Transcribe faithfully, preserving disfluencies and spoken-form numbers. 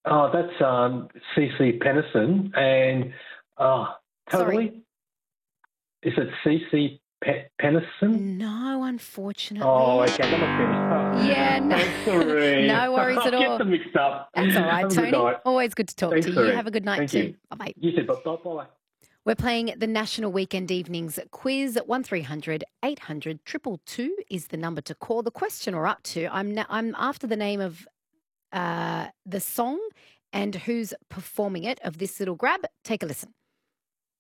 Oh, that's um, C C Pennison. And oh, Sorry. totally. Is it C C Pe- Pennison? No, unfortunately. Oh, okay. That must be enough. Yeah, no, Thanks, Serene. no worries at I get all. them mixed up. That's all right, Have a good Tony. night. Always good to talk Thanks, to you. Serene. Have a good night Thank too. you. Bye-bye. You too. Bye bye. We're playing the National Weekend Evenings quiz. one three hundred eight hundred two two two is the number to call. The question we're up to, I'm, na- I'm after the name of uh, the song and who's performing it of this little grab. Take a listen.